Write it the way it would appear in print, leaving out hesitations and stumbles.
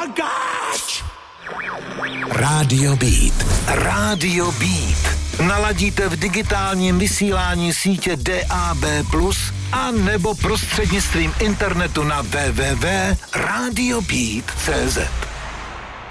Bagáč! Rádio Beat. Rádio Beat. Naladíte v digitálním vysílání sítě DAB+, a nebo prostřednictvím internetu na www.radiobeat.cz.